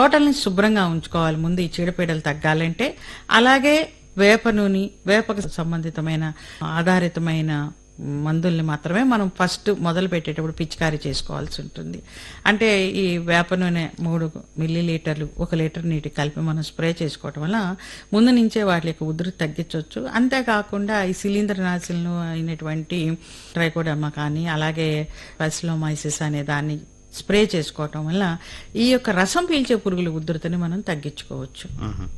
తోటల్ని శుభ్రంగా ఉంచుకోవాలి ముందు ఈ చీడపీడలు తగ్గాలంటే. అలాగే వేప నూనె, వేపకు సంబంధితమైన ఆధారితమైన మందుల్ని మాత్రమే మనం ఫస్ట్ మొదలు పెట్టేటప్పుడు పిచికారీ చేసుకోవాల్సి ఉంటుంది. అంటే ఈ వేప నూనె 3 మిల్లీలీటర్లు 1 లీటర్ నీటి కలిపి మనం స్ప్రే చేసుకోవటం వల్ల ముందు నుంచే వాటి యొక్క ఉధృతి తగ్గించవచ్చు. అంతేకాకుండా ఈ శిలీంద్రనాశులను అయినటువంటి ట్రైకోడర్మా కానీ అలాగే పైస్లోమైసిస్ అనే దాన్ని స్ప్రే చేసుకోవటం వల్ల ఈ యొక్క రసం పీల్చే పురుగుల ఉధృతిని మనం తగ్గించుకోవచ్చు.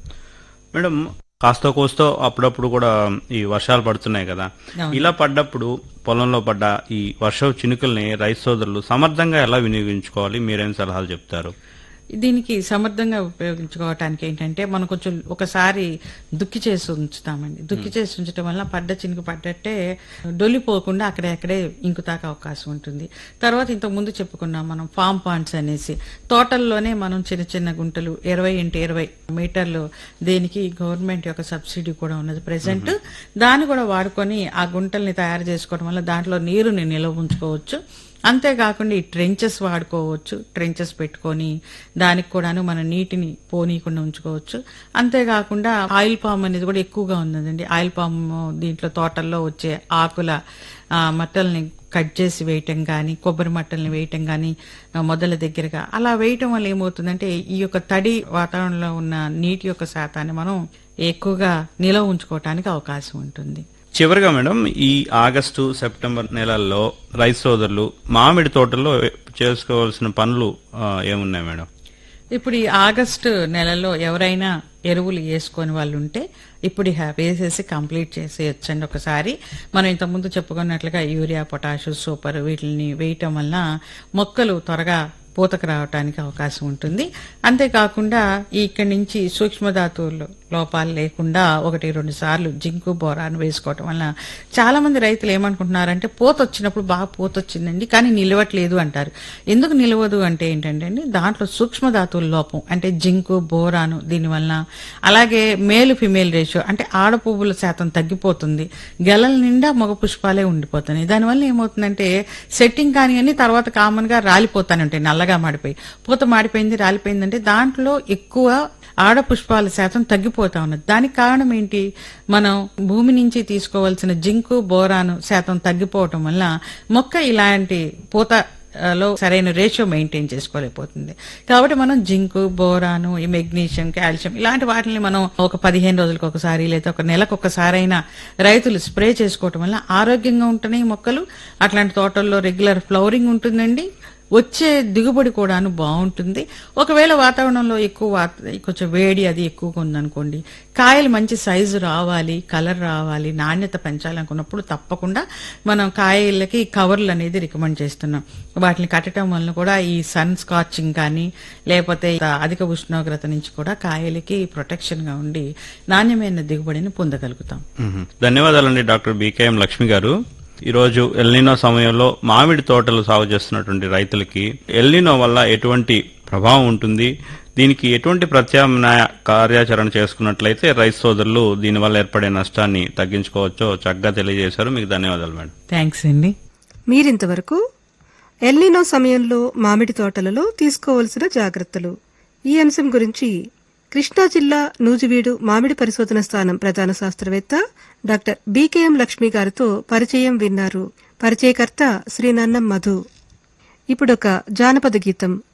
మేడం, కాస్తో కోస్తో అప్పుడప్పుడు కూడా ఈ వర్షాలు పడుతున్నాయి కదా, ఇలా పడ్డప్పుడు పొలంలో పడ్డ ఈ వర్షపు చినుకుల్ని రైతు సోదరులు సమర్థంగా ఎలా వినియోగించుకోవాలి, మీరేం సలహాలు చెప్తారు? దీనికి సమర్థంగా ఉపయోగించుకోవటానికి ఏంటంటే మనం కొంచెం ఒకసారి దుక్కి చేసి ఉంచుతామండి. దుక్కి చేసి ఉంచడం వల్ల పడ్డ చినుకు పడ్డట్టే డొల్లిపోకుండా అక్కడే ఇంకుతాక అవకాశం ఉంటుంది. తర్వాత ఇంతకు ముందు చెప్పుకున్నాం మనం ఫామ్ పాండ్స్ అనేసి, తోటల్లోనే మనం చిన్న చిన్న గుంటలు 20x20 మీటర్లు, దేనికి గవర్నమెంట్ యొక్క సబ్సిడీ కూడా ఉన్నది ప్రెసెంట్. దాన్ని కూడా వాడుకొని ఆ గుంటల్ని తయారు చేసుకోవడం వల్ల దాంట్లో నీరుని నిల్వ ఉంచుకోవచ్చు. అంతేకాకుండా ఈ ట్రెంచెస్ వాడుకోవచ్చు. ట్రెంచెస్ పెట్టుకొని దానికి కూడాను మనం నీటిని పోనీయకుండా ఉంచుకోవచ్చు. అంతేకాకుండా ఆయిల్ పామ్ అనేది కూడా ఎక్కువగా ఉన్నదండి. ఆయిల్ పామ్ దీంట్లో తోటల్లో వచ్చే ఆకుల మట్టల్ని కట్ చేసి వేయటం కానీ, కొబ్బరి మట్టల్ని వేయటం కానీ మొదల దగ్గరగా అలా వేయటం వల్ల ఏమవుతుందంటే ఈ యొక్క తడి వాతావరణంలో ఉన్న నీటి యొక్క శాతాన్ని మనం ఎక్కువగా నిల్వ ఉంచుకోవటానికి అవకాశం ఉంటుంది. చివరిగా మేడం, ఈ ఆగస్టు సెప్టెంబర్ నెలల్లో రైతు సోదరులు మామిడి తోటల్లో చేసుకోవాల్సిన పనులు ఏమున్నాయి మేడం? ఇప్పుడు ఈ ఆగస్టు నెలలో ఎవరైనా ఎరువులు వేసుకొని వాళ్ళు ఉంటే ఇప్పుడు వేసేసి కంప్లీట్ చేసేయచ్చండి. ఒకసారి మనం ఇంతకుముందు చెప్పుకున్నట్లుగా యూరియా, పొటాషు, సూపర్ వీటిని వేయటం వల్ల మొక్కలు త్వరగా పూతకు రావటానికి అవకాశం ఉంటుంది. అంతేకాకుండా ఇక్కడి నుంచి సూక్ష్మధాతువులు లోపాలు లేకుండా 1-2 సార్లు జింకు, బోరాన్ వేసుకోవటం వల్ల చాలా మంది రైతులు ఏమనుకుంటున్నారంటే పూత వచ్చినప్పుడు బాగా పూత వచ్చిందండి కానీ నిలవట్లేదు అంటారు. ఎందుకు నిలవదు అంటే ఏంటంటే దాంట్లో సూక్ష్మధాతువుల లోపం అంటే జింకు, బోరాను దీనివల్ల, అలాగే మేలు ఫిమేల్ రేషియో అంటే ఆడ పువ్వుల శాతం తగ్గిపోతుంది. గెలల నిండా మగ పుష్పాలే ఉండిపోతున్నాయి. దానివల్ల ఏమవుతుందంటే సెట్టింగ్ కానివన్నీ తర్వాత కామన్ గా రాలిపోతానే ఉంటాయి. నల్లగా మాడిపోయి పూత మాడిపోయింది, రాలిపోయిందంటే దాంట్లో ఎక్కువ ఆడ పుష్పాల శాతం తగ్గిపోతా ఉన్నది. దానికి కారణం ఏంటి? మనం భూమి నుంచి తీసుకోవాల్సిన జింకు, బోరాను శాతం తగ్గిపోవటం వల్ల మొక్క ఇలాంటి పూత లో సరైన రేషియో మెయింటైన్ చేసుకోలేకపోతుంది. కాబట్టి మనం జింకు, బోరాను, ఈ మెగ్నీషియం, కాల్షియం ఇలాంటి వాటిని మనం ఒక 15 రోజులకు ఒకసారి లేదా ఒక నెలకు ఒకసారి అయినా రైతులు స్ప్రే చేసుకోవటం వల్ల ఆరోగ్యంగా ఉంటున్నాయి మొక్కలు. అట్లాంటి తోటల్లో రెగ్యులర్ ఫ్లవరింగ్ ఉంటుందండి. వచ్చే దిగుబడి కూడాను బాగుంటుంది. ఒకవేళ వాతావరణంలో కొంచెం వేడి అది ఎక్కువగా ఉందనుకోండి, కాయలు మంచి సైజు రావాలి, కలర్ రావాలి, నాణ్యత పెంచాలనుకున్నప్పుడు తప్పకుండా మనం కాయలకి కవర్లు అనేది రికమెండ్ చేస్తున్నాం. వాటిని కట్టడం వల్ల కూడా ఈ సన్ స్కాచింగ్ కానీ లేకపోతే అధిక ఉష్ణోగ్రత నుంచి కూడా కాయలకి ప్రొటెక్షన్ గా ఉండి నాణ్యమైన దిగుబడిని పొందగలుగుతాం. ధన్యవాదాలండి డాక్టర్ బికేఎం లక్ష్మి గారు. ఈరోజు ఎల్నినో సమయంలో మామిడి తోటలు సాగు చేస్తున్నటువంటి రైతులకి ఎల్నినో వల్ల ఎటువంటి ప్రభావం ఉంటుంది, దీనికి ఎటువంటి ప్రత్యామ్నాయ కార్యాచరణ చేసుకున్నట్లయితే రైతు సోదరులు దీనివల్ల ఏర్పడే నష్టాన్ని తగ్గించుకోవచ్చో చక్కగా తెలియజేశారు. మీకు ధన్యవాదాలు మేడం. థ్యాంక్స్ అండి. మీరింతవరకు ఎల్నినో సమయంలో మామిడి తోటలలో తీసుకోవలసిన జాగ్రత్తలు ఈ అంశం గురించి కృష్ణా జిల్లా నూజివీడు మామిడి పరిశోధన స్థానం ప్రధాన శాస్త్రవేత్త డాక్టర్ బికేఎం లక్ష్మి గారితో పరిచయం విన్నారు. పరిచయకర్త శ్రీ నన్నం మధు. ఇప్పుడొక జానపద గీతం